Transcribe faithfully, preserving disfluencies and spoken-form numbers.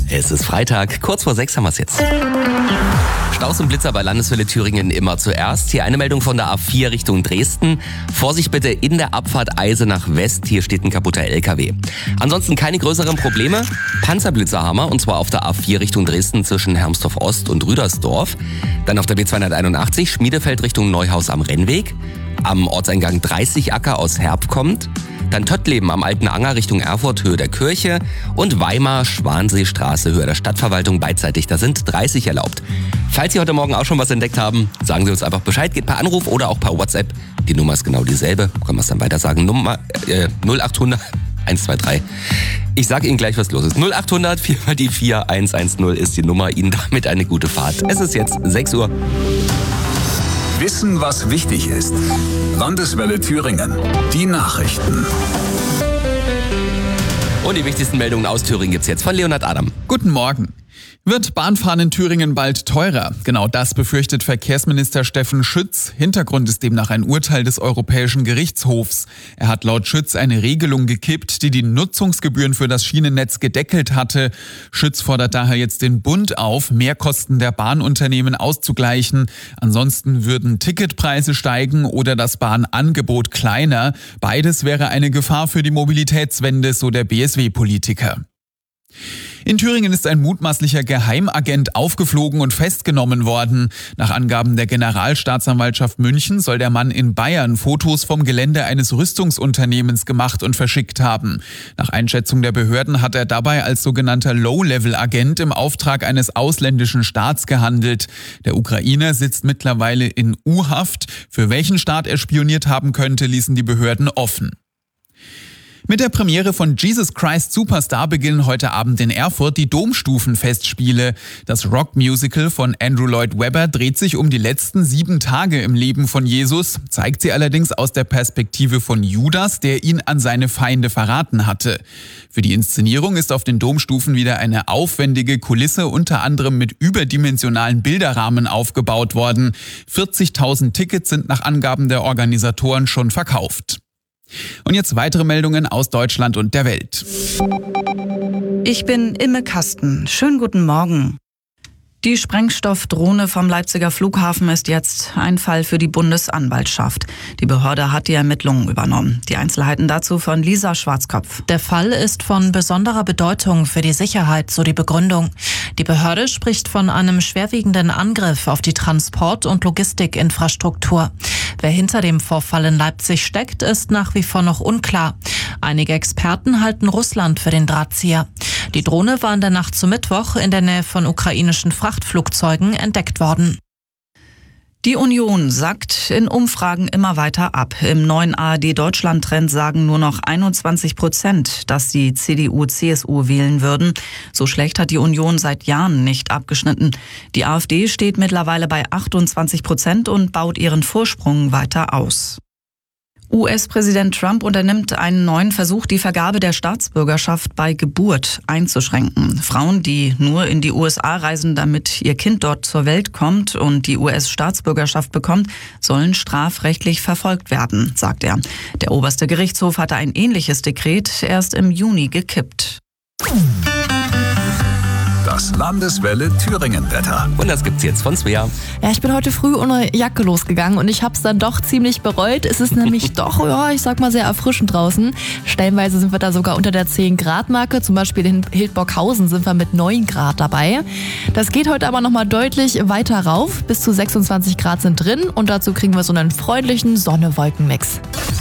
Es ist Freitag, kurz vor sechs haben wir es jetzt. Staus und Blitzer bei Landeswelle Thüringen immer zuerst. Hier eine Meldung von der A vier Richtung Dresden. Vorsicht bitte in der Abfahrt Eise nach West. Hier steht ein kaputter L K W. Ansonsten keine größeren Probleme. Panzerblitzerhammer und zwar auf der A vier Richtung Dresden zwischen Hermsdorf Ost und Rüdersdorf. Dann auf der B zweihunderteinundachtzig Schmiedefeld Richtung Neuhaus am Rennweg. Am Ortseingang dreißig Acker aus Herb kommt. Dann Töttleben am Alten Anger Richtung Erfurt, Höhe der Kirche. Und Weimar, Schwanseestraße, Höhe der Stadtverwaltung, beidseitig. Da sind dreißig erlaubt. Falls Sie heute Morgen auch schon was entdeckt haben, sagen Sie uns einfach Bescheid. Geht per Anruf oder auch per WhatsApp. Die Nummer ist genau dieselbe. Können wir es dann weiter sagen. Nummer äh, null acht hundert eins zwei drei. Ich sage Ihnen gleich, was los ist. null acht hundert vier mal die vier eins eins null ist die Nummer. Ihnen damit eine gute Fahrt. Es ist jetzt sechs Uhr. Wissen, was wichtig ist. Landeswelle Thüringen. Die Nachrichten. Und die wichtigsten Meldungen aus Thüringen gibt's jetzt von Leonhard Adam. Guten Morgen. Wird Bahnfahren in Thüringen bald teurer? Genau das befürchtet Verkehrsminister Steffen Schütz. Hintergrund ist demnach ein Urteil des Europäischen Gerichtshofs. Er hat laut Schütz eine Regelung gekippt, die die Nutzungsgebühren für das Schienennetz gedeckelt hatte. Schütz fordert daher jetzt den Bund auf, Mehrkosten der Bahnunternehmen auszugleichen. Ansonsten würden Ticketpreise steigen oder das Bahnangebot kleiner. Beides wäre eine Gefahr für die Mobilitätswende, so der B S W-Politiker. In Thüringen ist ein mutmaßlicher Geheimagent aufgeflogen und festgenommen worden. Nach Angaben der Generalstaatsanwaltschaft München soll der Mann in Bayern Fotos vom Gelände eines Rüstungsunternehmens gemacht und verschickt haben. Nach Einschätzung der Behörden hat er dabei als sogenannter Low-Level-Agent im Auftrag eines ausländischen Staats gehandelt. Der Ukrainer sitzt mittlerweile in U-Haft. Für welchen Staat er spioniert haben könnte, ließen die Behörden offen. Mit der Premiere von Jesus Christ Superstar beginnen heute Abend in Erfurt die Domstufenfestspiele. Das Rockmusical von Andrew Lloyd Webber dreht sich um die letzten sieben Tage im Leben von Jesus, zeigt sie allerdings aus der Perspektive von Judas, der ihn an seine Feinde verraten hatte. Für die Inszenierung ist auf den Domstufen wieder eine aufwendige Kulisse, unter anderem mit überdimensionalen Bilderrahmen aufgebaut worden. vierzigtausend Tickets sind nach Angaben der Organisatoren schon verkauft. Und jetzt weitere Meldungen aus Deutschland und der Welt. Ich bin Imme Kasten. Schönen guten Morgen. Die Sprengstoffdrohne vom Leipziger Flughafen ist jetzt ein Fall für die Bundesanwaltschaft. Die Behörde hat die Ermittlungen übernommen. Die Einzelheiten dazu von Lisa Schwarzkopf. Der Fall ist von besonderer Bedeutung für die Sicherheit, so die Begründung. Die Behörde spricht von einem schwerwiegenden Angriff auf die Transport- und Logistikinfrastruktur. Wer hinter dem Vorfall in Leipzig steckt, ist nach wie vor noch unklar. Einige Experten halten Russland für den Drahtzieher. Die Drohne war in der Nacht zum Mittwoch in der Nähe von ukrainischen Frachtflugzeugen entdeckt worden. Die Union sackt in Umfragen immer weiter ab. Im neuen A R D-Deutschland-Trend sagen nur noch einundzwanzig Prozent, dass sie C D U C S U wählen würden. So schlecht hat die Union seit Jahren nicht abgeschnitten. Die AfD steht mittlerweile bei achtundzwanzig Prozent und baut ihren Vorsprung weiter aus. U S-Präsident Trump unternimmt einen neuen Versuch, die Vergabe der Staatsbürgerschaft bei Geburt einzuschränken. Frauen, die nur in die U S A reisen, damit ihr Kind dort zur Welt kommt und die U S-Staatsbürgerschaft bekommt, sollen strafrechtlich verfolgt werden, sagt er. Der oberste Gerichtshof hatte ein ähnliches Dekret erst im Juni gekippt. Das Landeswelle Thüringen-Wetter. Und das gibt's jetzt von Svea. Ja, ich bin heute früh ohne Jacke losgegangen und ich habe es dann doch ziemlich bereut. Es ist nämlich doch, ja, ich sag mal, sehr erfrischend draußen. Stellenweise sind wir da sogar unter der zehn Grad Marke. Zum Beispiel in Hildburghausen sind wir mit neun Grad dabei. Das geht heute aber nochmal deutlich weiter rauf. Bis zu sechsundzwanzig Grad sind drin und dazu kriegen wir so einen freundlichen Sonne-Wolken-Mix.